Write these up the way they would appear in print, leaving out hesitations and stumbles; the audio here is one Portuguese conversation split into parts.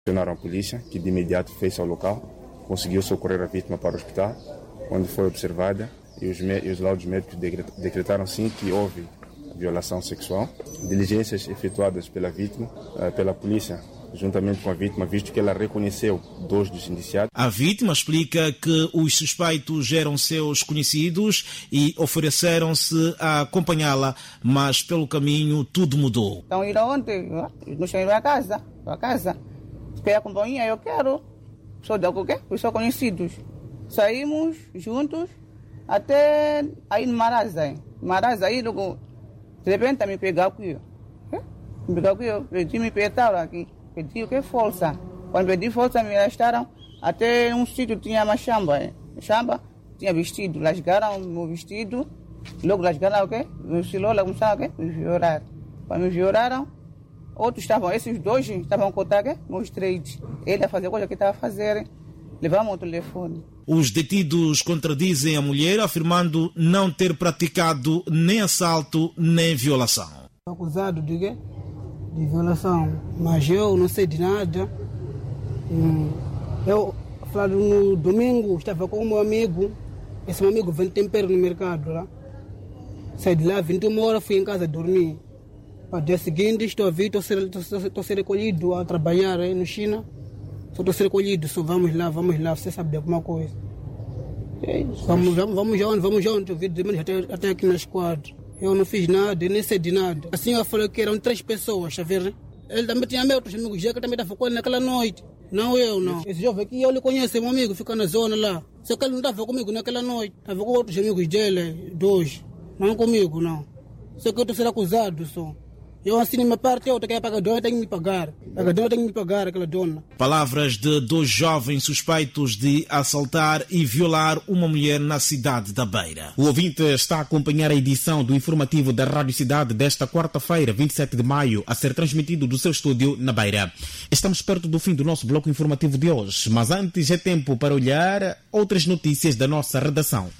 Acionaram a polícia, que de imediato fez ao local, conseguiu socorrer a vítima para o hospital, onde foi observada e os laudos médicos decretaram sim que houve violação sexual. Diligências efetuadas pela vítima, pela polícia, juntamente com a vítima, visto que ela reconheceu 2 dos indiciados. A vítima explica que os suspeitos eram seus conhecidos e ofereceram-se a acompanhá-la, mas pelo caminho tudo mudou. Então, ir ontem, nos chamamos a casa. Se quer a companhia, eu quero. Sou de qualquer, sou conhecidos. Saímos juntos até aí no Marazai. Aí, logo, de repente, me pegaram aqui. Eu pedi me pegar aqui. Pedi o que força. Quando pedi força, me arrastaram até um sítio tinha uma chamba. Chamba tinha vestido. Lasgaram meu vestido. Logo lasgaram o quê? Meu celular, começaram o quê? Me vioraram. Quando me vioraram, outros estavam, esses 2 estavam a contar, meus 3. Ele a fazer coisa que estava a fazer. Levamos o telefone. Os detidos contradizem a mulher, afirmando não ter praticado nem assalto nem violação. Acusado de quê? De violação, mas eu não sei de nada. Eu, no domingo, estava com o meu amigo. Esse meu amigo vende tempero no mercado lá. Saí de lá, 21 horas, fui em casa dormir. No dia seguinte, estou a vir, estou a ser recolhido a trabalhar aí no China. Só estou a ser recolhido, só vamos lá, você sabe de alguma coisa. Vamos onde? Eu vi até aqui na esquadra. Eu não fiz nada, nem sei de nada. Assim eu falei que eram 3 pessoas, tá vendo? Ele também tinha outros amigos, já que também estava com ele naquela noite. Não eu, não. Esse jovem aqui, eu lhe conheço, meu amigo, fica na zona lá. Só que ele não estava comigo naquela noite. Estava com outros amigos dele, 2. Não comigo, não. Só que eu estou sendo acusado, só. Eu assino minha parte, eu tenho que pagar a dona, tenho que me pagar. A dona tem que me pagar, aquela dona. Palavras de 2 jovens suspeitos de assaltar e violar uma mulher na cidade da Beira. O ouvinte está a acompanhar a edição do informativo da Rádio Cidade desta quarta-feira, 27 de maio, a ser transmitido do seu estúdio na Beira. Estamos perto do fim do nosso bloco informativo de hoje, mas antes é tempo para olhar outras notícias da nossa redação.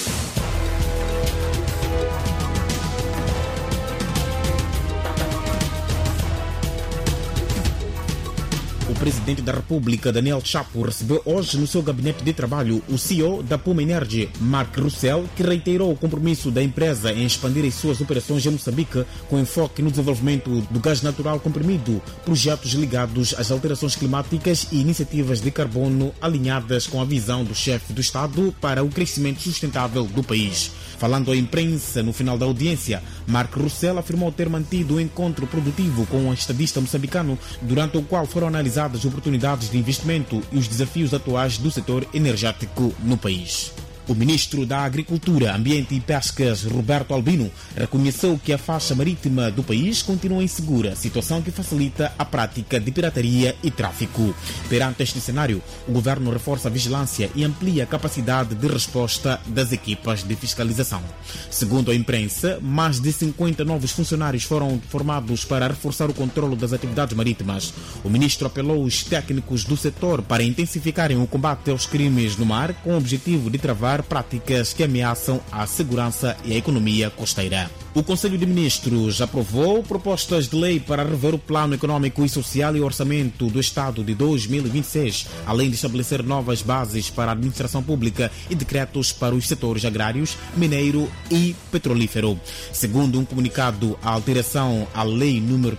O presidente da República, Daniel Chapo, recebeu hoje no seu gabinete de trabalho o CEO da Puma Energy, Mark Russell, que reiterou o compromisso da empresa em expandir as suas operações em Moçambique com enfoque no desenvolvimento do gás natural comprimido, projetos ligados às alterações climáticas e iniciativas de carbono alinhadas com a visão do chefe do Estado para o crescimento sustentável do país. Falando à imprensa no final da audiência, Mark Russell afirmou ter mantido um encontro produtivo com um estadista moçambicano, durante o qual foram analisadas as oportunidades de investimento e os desafios atuais do setor energético no país. O ministro da Agricultura, Ambiente e Pescas, Roberto Albino, reconheceu que a faixa marítima do país continua insegura, situação que facilita a prática de pirataria e tráfico. Perante este cenário, o governo reforça a vigilância e amplia a capacidade de resposta das equipas de fiscalização. Segundo a imprensa, mais de 50 novos funcionários foram formados para reforçar o controle das atividades marítimas. O ministro apelou aos técnicos do setor para intensificarem o combate aos crimes no mar, com o objetivo de travar práticas que ameaçam a segurança e a economia costeira. O Conselho de Ministros aprovou propostas de lei para rever o Plano Econômico e Social e Orçamento do Estado de 2026, além de estabelecer novas bases para a administração pública e decretos para os setores agrários, mineiro e petrolífero. Segundo um comunicado, a alteração à Lei nº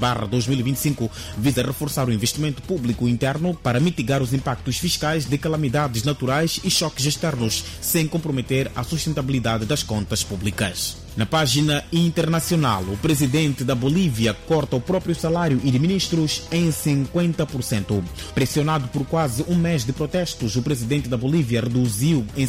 13/2025 visa reforçar o investimento público interno para mitigar os impactos fiscais de calamidades naturais e choques externos, sem comprometer a sustentabilidade das contas públicas. Na página internacional, o presidente da Bolívia corta o próprio salário e de ministros em 50%. Pressionado por quase um mês de protestos, o presidente da Bolívia reduziu em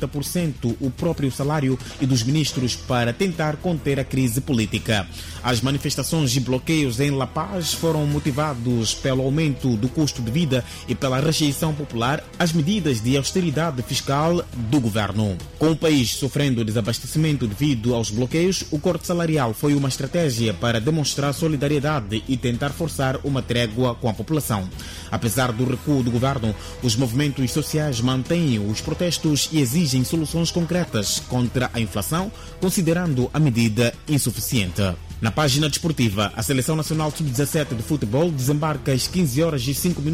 50% o próprio salário e dos ministros para tentar conter a crise política. As manifestações e bloqueios em La Paz foram motivados pelo aumento do custo de vida e pela rejeição popular às medidas de austeridade fiscal do governo. Com o país sofrendo desabastecimento devido aos bloqueios, o corte salarial foi uma estratégia para demonstrar solidariedade e tentar forçar uma trégua com a população. Apesar do recuo do governo, os movimentos sociais mantêm os protestos e exigem soluções concretas contra a inflação, considerando a medida insuficiente. Na página desportiva, a Seleção Nacional Sub-17 de Futebol desembarca às 15h05